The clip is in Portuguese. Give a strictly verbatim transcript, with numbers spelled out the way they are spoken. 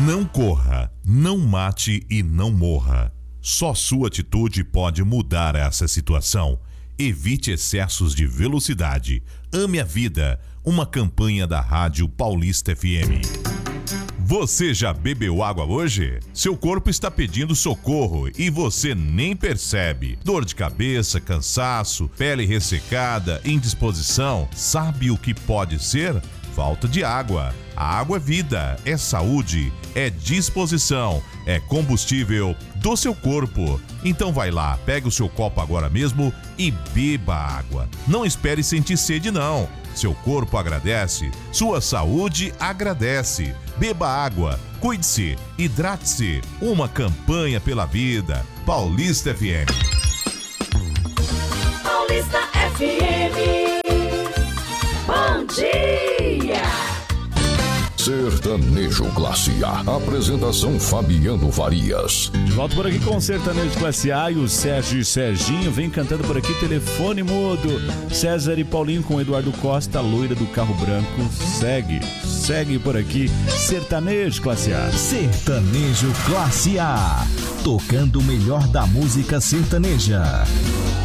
Não corra, não mate e não morra. Só sua atitude pode mudar essa situação. Evite excessos de velocidade. Ame a vida. Uma campanha da Rádio Paulista F M. Você já bebeu água hoje? Seu corpo está pedindo socorro e você nem percebe. Dor de cabeça, cansaço, pele ressecada, indisposição. Sabe o que pode ser? Falta de água. A água é vida, é saúde, é disposição, é combustível do seu corpo. Então vai lá, pega o seu copo agora mesmo e beba água. Não espere sentir sede não. Seu corpo agradece, sua saúde agradece. Beba água, cuide-se, hidrate-se. Uma campanha pela vida. Paulista F M. Paulista F M. Bom dia! Sertanejo Classe A. Apresentação Fabiano Farias. De volta por aqui com o Sertanejo Classe A e o Sérgio e Serginho vem cantando por aqui, telefone mudo. César e Paulinho com Eduardo Costa, loira do carro branco. Segue, segue por aqui, Sertanejo Classe A. Sertanejo Classe A. Tocando o melhor da música sertaneja.